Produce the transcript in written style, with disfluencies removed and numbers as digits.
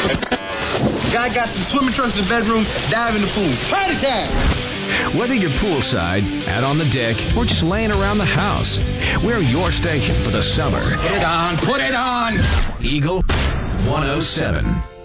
Guy got some swimming trunks in the bedroom, dive in the pool. Party time! Whether you're poolside, out on the deck, or just laying around the house, we're your station for the summer. Put it on! Put it on! Eagle 107.